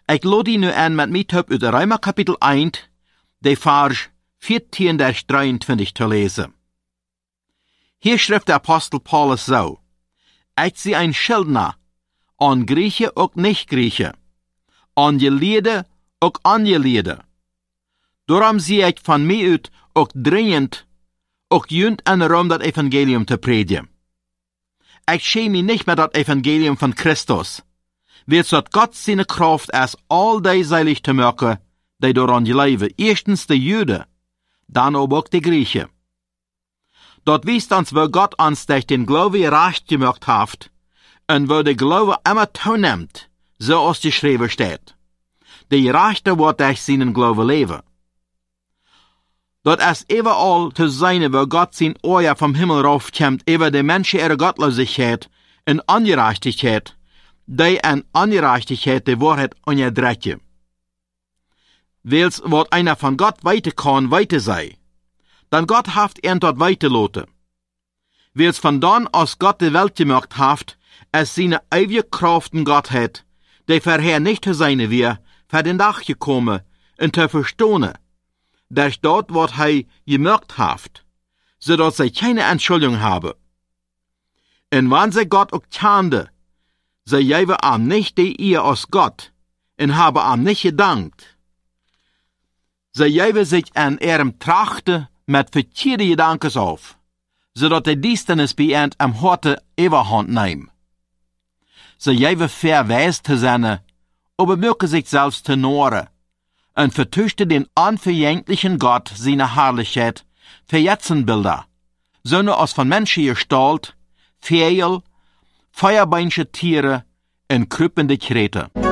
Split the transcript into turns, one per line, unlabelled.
Ik lade die nu aan met mij uit de Römer kapitel 1, de vers 14-23 te lezen. Hier schrijft der Apostel Paulus so: Ik zie ein Schuldner, an Grieche ook nicht-Grieche, an Geleerde ook Angeleerde. Daarom zie ik van mij uit ook dringend, ook junt en rom dat Evangelium te predigen. Ik schäme mich nicht met dat Evangelium van Christus, weet dat God zijn kracht is al die seilig te maken, die daaraan geloven. Eerstens de Juden, dan ook de Griechen. Dat wijst ons, wo Gott ons durch den Glaube recht gemacht hat, und wo der Glaube immer toenimmt, so als geschrieben steht. Die Rechte wordt durch seinen Glaube leven. Dat is überall te zijn, wo Gott zijn Oor vom Himmel raufkommt, über die Menschen ihre Gottlosigkeit und Ungerechtigkeit, die an Ungerechtigkeit die Wahrheit onderdrukken. Wils wat einer von Gott weiter kann, weiter sei, dann Gott haft dort weiterloten. Wils von dann aus Gott die Welt gemacht haft, es seine ewige Kraft in Gott hat, die vorher nicht zu sein wir, für den Tag gekommen und zu verstehen, durch dort, was er gemacht haft, so dass sie keine Entschuldigung haben. Und wenn sie Gott auch tande, sie geben ihm nicht die Ehe aus Gott und haben ihm nicht gedankt. Sie geben sich an ihrem Trachten mit verkehrten Gedanken auf, so dass die Dienstnis bei ihnen am Horte Überhand nehmen. Sie geben verweis zu sein, aber mögen sich selbst zu noren, und vertuschte den unverjänglichen Gott seine Herrlichkeit für Jetzenbilder, sondern aus von Menschen Gestalt, Vögel, feuerbeinische Tiere und krüppende Krete.